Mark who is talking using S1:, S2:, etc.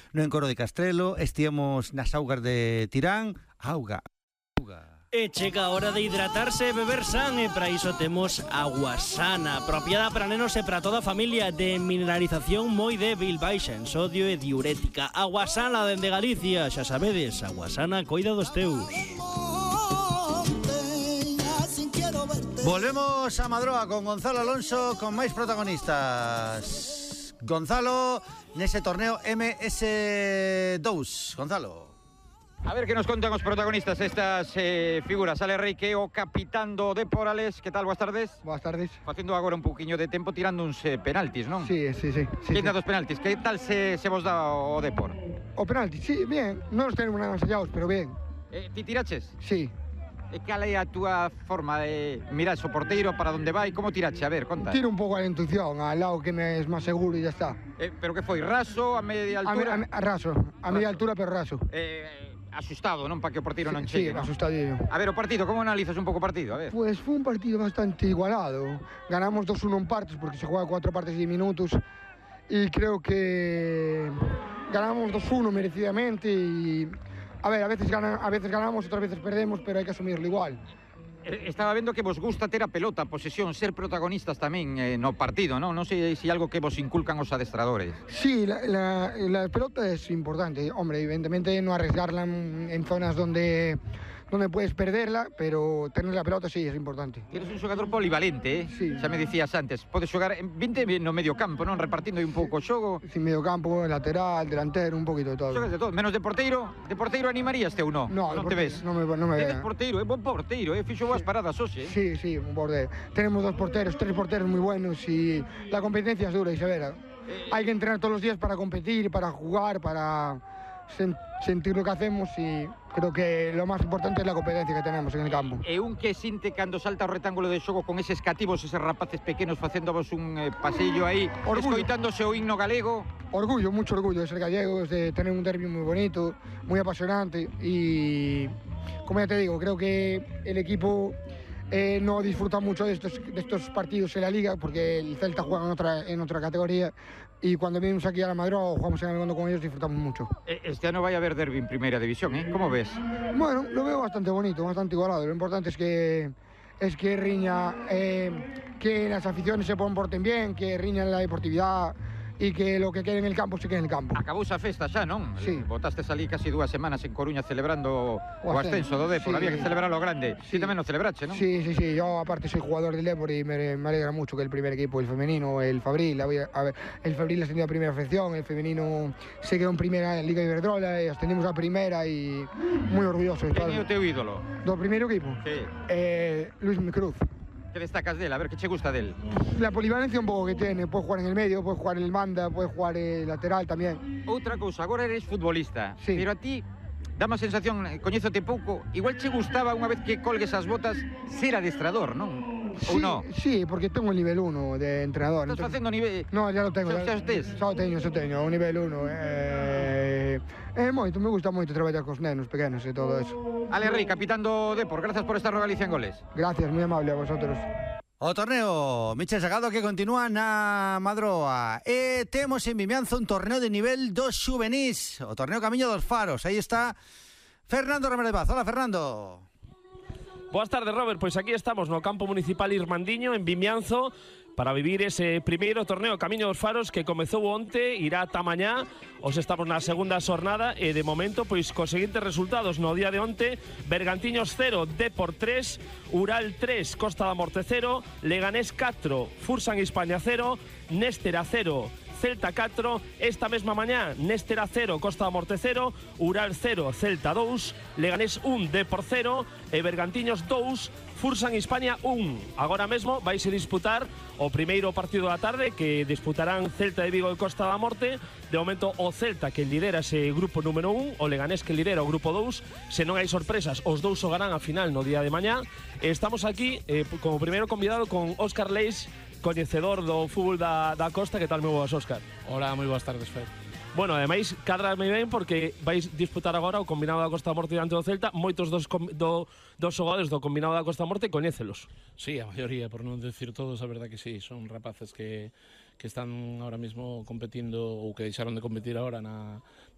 S1: no Encoro de Castrelo, estíamos nas augas de Tirán. Auga.
S2: E chega a hora de hidratarse e beber san, e para iso temos Agua Sana, apropiada para nenos e para toda a familia, de mineralización moi débil, baixa en sodio e diurética. Agua Sana dende Galicia, xa sabedes, Agua Sana coida dos teus.
S1: Volvemos a Madroa con Gonzalo Alonso con máis protagonistas. Gonzalo, nese torneo MS2. Gonzalo.
S3: A ver que nos contan os protagonistas estas figuras. Ale Rey, que é o capitán do Deporales. Que tal, boas tardes?
S4: Boas tardes.
S3: Facendo agora un pouquiño de tempo tirando uns penaltis, non?
S4: Sí.
S3: Que dos penaltis? Que tal se vos dá o Depor?
S4: O penalti, sí, bien. Non os tenemos nada ensayados, pero bien.
S3: Ti tiraches?
S4: Sí.
S3: E cal é a túa forma de mirar o porteiro para onde vai? Como tirache? A ver, conta.
S4: Tiro un pouco a la intuición, al lado que me es más seguro y ya está.
S3: Pero que foi? Raso, a media altura?
S4: A raso, a media altura, pero raso.
S3: Asustado, non? Para que o porteiro non chegue,
S4: sí,
S3: non?
S4: asustadillo.
S3: A ver, o partido, como analizas un pouco o partido? A ver.
S4: Pues fue un partido bastante igualado. Ganamos 2-1 en partes, porque se juega 4 partes y 10 minutos. Y creo que ganamos 2-1 merecidamente y... A ver, a veces ganamos, otras veces perdemos, pero hay que asumirlo igual.
S3: Estaba vendo que vos gusta ter a pelota, a posesión, ser protagonistas tamén no partido, non? Non sei se algo que vos inculcan os adestradores.
S4: Sí, la pelota es importante. Hombre, evidentemente no arriesgarla en zonas donde puedes perderla, pero tener la pelota sí es importante.
S3: Eres un xogador polivalente,
S4: Sí.
S3: Xa me dicías antes. Podes xogar, vinte no medio campo, non? Repartindo un pouco o xogo.
S4: Sin medio campo, lateral, delantero, un poquito de todo.
S3: Xogas de todo, menos de porteiro. De porteiro animaríaste ou non?
S4: No,
S3: Non te ves?
S4: No me
S3: Eres porteiro, é bon porteiro, fixo boas paradas hoxe.
S4: Sí, un portero. Tenemos 2 porteros, 3 porteros muy buenos y la competencia es dura, Isabela. Hay que entrenar todos los días para competir, para jugar, para sentir lo que hacemos y creo que lo más importante es la competencia que tenemos en el campo.
S3: E un que sinte cando salta o rectángulo de xogo con eses cativos, eses rapaces pequenos facéndovos un paseillo aí, escoitándose o himno galego.
S4: Orgullo, mucho orgullo de ser gallegos, de tener un derbi muy bonito, muy apasionante y, como ya te digo, creo que el equipo no disfruta mucho de estos partidos en la liga porque el Celta juega en otra categoría y cuando venimos aquí a la Madrid o jugamos en el Gondo con ellos disfrutamos mucho.
S3: Este ano vai haber derbi en primeira división, Como ves?
S4: Bueno, lo veo bastante bonito, bastante igualado. Lo importante es que riña, que las aficiones se comporten bien, que riña la deportividad y que lo que quede en el campo se quede en el campo.
S3: Acabouse a festa xa, non?
S4: Sí.
S3: Botastes ali casi 2 semanas en Coruña celebrando o ascenso do Depor.
S4: Sí.
S3: Había que celebrarlo grande. Sí. Tamén o celebrache, non?
S4: Sí. Yo aparte soy jugador del Depor y me alegra mucho que el primer equipo, el femenino, el Fabril, el Fabril ascendió a primera fracción, el femenino se quedó en primera Liga Iberdrola y ascendimos a primera y muy orgulloso.
S3: Quen é o teu ídolo?
S4: ¿Do primer equipo?
S3: Sí.
S4: Luis Cruz.
S3: Que destacas del? A ver, que che gusta del?
S4: La polivalencia un poco que tiene, puede jugar en el medio, puede jugar en el banda, puede jugar lateral también.
S3: Outra cousa, agora eres futbolista,
S4: Sí.
S3: pero a ti dá má sensación, coñézote pouco, igual che gustaba unha vez que colgues as botas ser adestrador, non? Ou non?
S4: Sí, porque tengo el nivel 1 de entrenador.
S3: Estás facendo nivel...
S4: No, ya lo tengo.
S3: Xa tes?
S4: Xa teño, o nivel 1. Moito, me gusta moito traballar cos nenos pequenos e todo eso.
S3: Ale Rey, capitán do Depor, gracias por estar no Galicia en Goles.
S4: Gracias, muy amable a vosotros.
S1: O torneo Michel Sagado que continúa na Madroa. E temos en Vimianzo un torneo de nivel 2 xuvenís, o torneo Camiño dos Faros. Aí está Fernando Romero de Paz. Hola, Fernando.
S5: Boas tardes, Robert. Pois aquí estamos no campo municipal Irmandiño, en Vimianzo, para vivir ese primeiro torneo Camiño dos Faros que comezou onte, irá ata mañá. Os estamos na segunda xornada e de momento pois cos seguintes resultados no día de onte: Bergantiños 0, Depor 3, Ural 3, Costa da Morte 0, Leganés 4, Fursan Hispania 0, Néstera 0, Celta 4, esta mesma mañá Néstera 0, Costa da Morte 0, Ural 0, Celta 2, Leganés 1, Depor 0 e Bergantiños 2, Fursan Hispania 1. Agora mesmo vaise disputar o primeiro partido da tarde que disputarán Celta de Vigo e Costa da Morte. De momento o Celta que lidera ese grupo número 1, o Leganés que lidera o grupo 2. Se non hai sorpresas, os dous xogarán a final no día de mañá. Estamos aquí como primeiro convidado con Óscar Leis, coñecedor do fútbol da Costa. Que tal, moi boas, Óscar?
S6: Hola, moi boas tardes, Fer.
S5: Bueno, ademais, cadrame ben porque vais disputar agora o combinado da Costa da Morte diante do Celta. Moitos dos xogadores do combinado da Costa da Morte coñécelos.
S6: Sí, a maioría, por non decir todos, a verdad que sí. Son rapaces que están ahora mismo competindo ou que deixaron de competir agora na